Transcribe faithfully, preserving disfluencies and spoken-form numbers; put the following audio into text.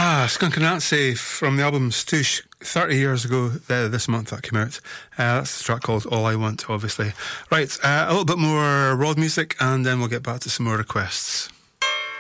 Ah, Skunk Anansie from the album Stoosh, thirty years ago uh, this month that came out. Uh, that's the track called All I Want, obviously. Right, uh, a little bit more Rod music and then we'll get back to some more requests.